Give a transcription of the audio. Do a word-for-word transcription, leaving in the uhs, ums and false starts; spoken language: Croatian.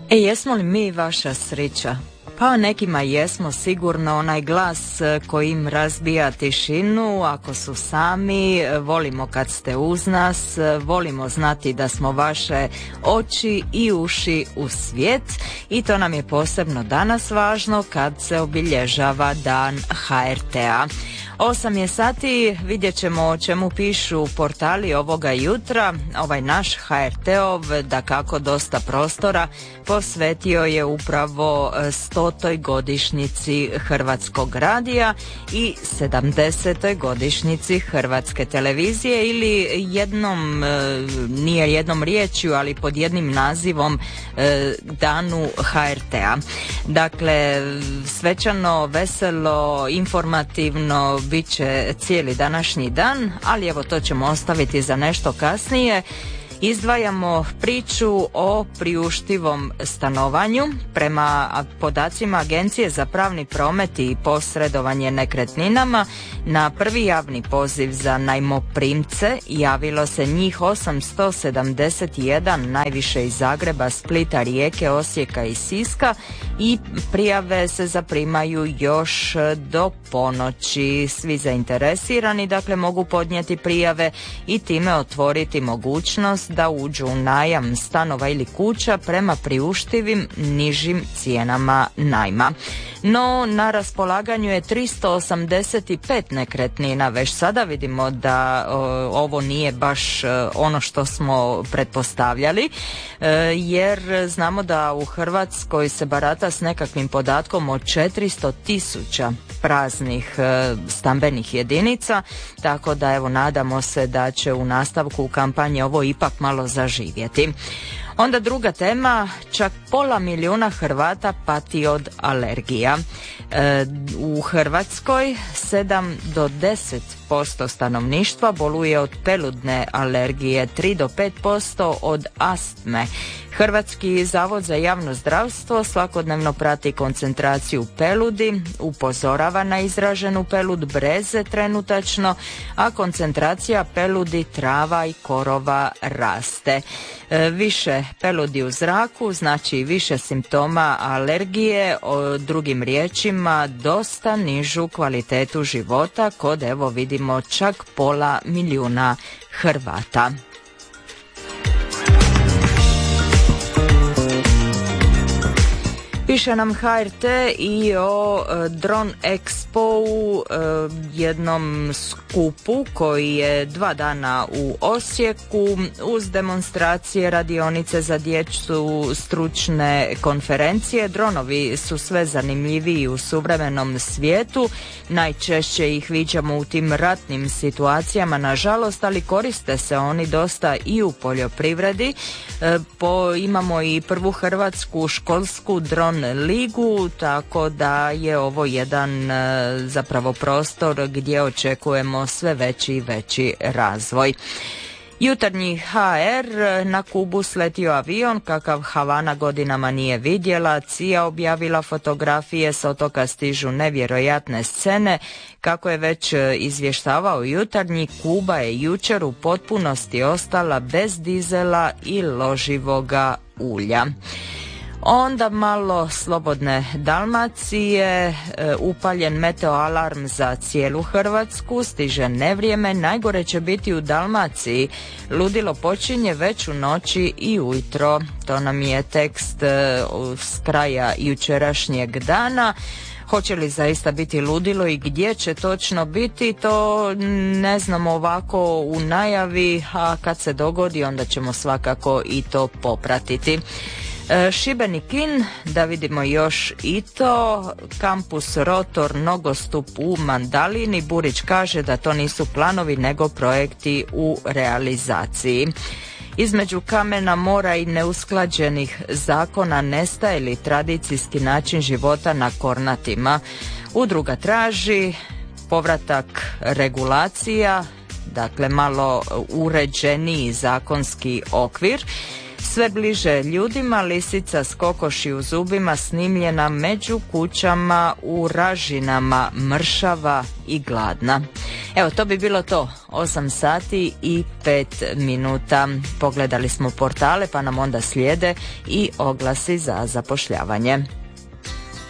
E, jesmo li mi vaša sreća? Pa nekima jesmo sigurno, onaj glas koji im razbija tišinu ako su sami, volimo kad ste uz nas, volimo znati da smo vaše oči i uši u svijet i to nam je posebno danas važno kad se obilježava dan ha er te-a. Osam je sati, vidjet ćemo o čemu pišu portali ovoga jutra. Ovaj naš ha er te-ov, dakako dosta prostora, posvetio je upravo stotoj godišnjici Hrvatskog radija i sedamdesetoj godišnjici Hrvatske televizije ili jednom, nije jednom riječju, ali pod jednim nazivom danu ha er te-a. Dakle, svečano, veselo, informativno bit će cijeli današnji dan, ali evo to ćemo ostaviti za nešto kasnije. Izdvajamo priču o priuštivom stanovanju. Prema podacima Agencije za pravni promet i posredovanje nekretninama, na prvi javni poziv za najmoprimce javilo se njih osamsto sedamdeset jedan, najviše iz Zagreba, Splita, Rijeke, Osijeka i Siska, i prijave se zaprimaju još do ponoći. Svi zainteresirani dakle mogu podnijeti prijave i time otvoriti mogućnost da uđu u najam stanova ili kuća prema priuštivim nižim cijenama najma. No, na raspolaganju je tristo osamdeset pet nekretnina. Već sada vidimo da o, ovo nije baš o, ono što smo pretpostavljali, e, jer znamo da u Hrvatskoj se barata s nekakvim podatkom od četiristo tisuća praznih e, stambenih jedinica, tako da evo nadamo se da će u nastavku kampanje ovo ipak malo zaživjeti. Onda druga tema, čak pola milijuna Hrvata pati od alergija. E, u Hrvatskoj sedam do deset posto stanovništva boluje od peludne alergije, tri do pet posto od astme. Hrvatski zavod za javno zdravstvo svakodnevno prati koncentraciju peludi, upozorava na izraženu pelud breze trenutačno, a koncentracija peludi trava i korova raste. E, više peludi u zraku znači više simptoma alergije, o drugim riječima dosta nižu kvalitetu života kod, evo vidimo, čak pola milijuna Hrvata. Piše nam ha er te i o e, Drone Expo-u, e, jednom skupu koji je dva dana u Osijeku uz demonstracije, radionice za djecu, stručne konferencije. Dronovi su sve zanimljiviji u suvremenom svijetu, najčešće ih viđamo u tim ratnim situacijama, nažalost, ali koriste se oni dosta i u poljoprivredi. E, po, imamo i prvu hrvatsku školsku dron ligu, tako da je ovo jedan e, zapravo prostor gdje očekujemo sve veći i veći razvoj. Jutarnji ha er, na Kubu sletio avion kakav Havana godinama nije vidjela. C I A objavila fotografije, s otoka stižu nevjerojatne scene. Kako je već izvještavao Jutarnji, Kuba je jučer u potpunosti ostala bez dizela i loživoga ulja. Onda malo slobodne Dalmacije, upaljen meteo alarm za cijelu Hrvatsku, stiže nevrijeme, najgore će biti u Dalmaciji. Ludilo počinje već u noći i ujutro. To nam je tekst s kraja jučerašnjeg dana. Hoće li zaista biti ludilo i gdje će točno biti, to ne znamo ovako u najavi, a kad se dogodi onda ćemo svakako i to popratiti. Šibenik in, da vidimo još i to, kampus Rotor, nogostup u Mandalini. Burić kaže da to nisu planovi nego projekti u realizaciji. Između kamena, mora i neusklađenih zakona nestaje li tradicijski način života na Kornatima. Udruga traži povratak regulacija, dakle malo uređeniji zakonski okvir. Sve bliže ljudima, lisica s kokoši u zubima snimljena među kućama u Ražinama, mršava i gladna. Evo, to bi bilo to. osam sati i pet minuta. Pogledali smo portale, pa nam onda slijede i oglasi za zapošljavanje.